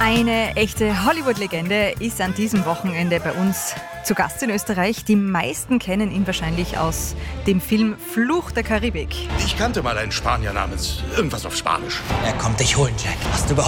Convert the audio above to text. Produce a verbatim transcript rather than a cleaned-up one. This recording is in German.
Eine echte Hollywood-Legende ist an diesem Wochenende bei uns zu Gast in Österreich. Die meisten kennen ihn wahrscheinlich aus dem Film Fluch der Karibik. Ich kannte mal einen Spanier namens irgendwas auf Spanisch. Er kommt dich holen, Jack. Hast du überhaupt